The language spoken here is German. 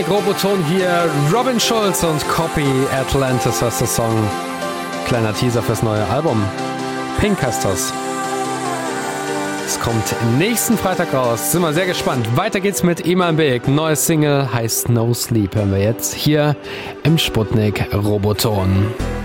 Roboton hier, Robin Schulz und Copy Atlantis heißt der Song. Kleiner Teaser fürs neue Album. Pink heißt das. Es kommt nächsten Freitag raus. Sind wir sehr gespannt. Weiter geht's mit Iman Beek. Neues Single heißt No Sleep. Hören wir jetzt hier im Sputnik Roboton.